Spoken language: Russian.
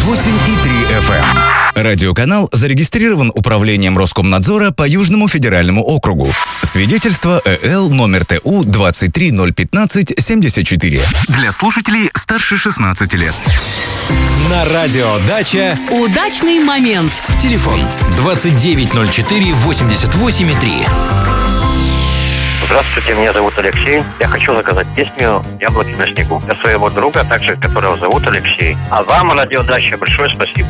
88,3 FM. Радиоканал зарегистрирован Управлением Роскомнадзора по Южному федеральному округу. Свидетельство ЭЛ номер ТУ 23015-74. Для слушателей старше 16 лет. На радио «Дача» удачный момент. телефон 2904-88,3. Здравствуйте, меня зовут Алексей. Я хочу заказать песню «Яблоки на снегу» для своего друга, также которого зовут Алексей. А вам, радио «Дача», большое спасибо.